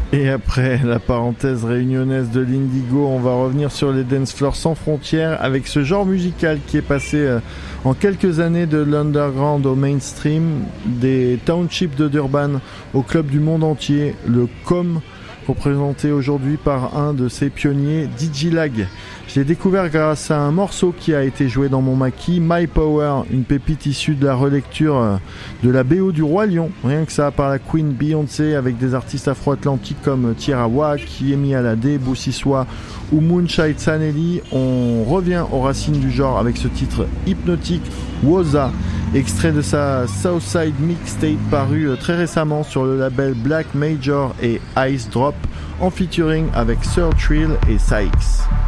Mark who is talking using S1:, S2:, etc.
S1: Et après la parenthèse réunionnaise de l'Indigo, on va revenir sur les dance floors sans frontières avec ce genre musical qui est passé en quelques années de l'underground au mainstream, des townships de Durban au club du monde entier, le COM, représenté aujourd'hui par un de ses pionniers, DJ Lag. Je l'ai découvert grâce à un morceau qui a été joué dans mon maquis, My Power, une pépite issue de la relecture de la BO du Roi Lion, rien que ça, par la Queen Beyoncé, avec des artistes afro-atlantiques comme Tierra Whack, Yemi Alade, Boussissois ou Moonshine Sanelli. On revient aux racines du genre avec ce titre hypnotique, Woza, extrait de sa Southside Mixtape paru très récemment sur le label Black Major et Ice Drop, en featuring avec Sir Trill et Sykes.